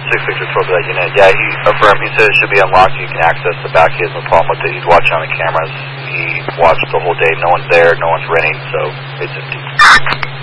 6 Victor 12 for that unit. Yeah, he affirmed. He said it should be unlocked. You can access the back. He has no problem with it. He's watching on the cameras. He watched the whole day. No one's there. No one's renting, so it's empty.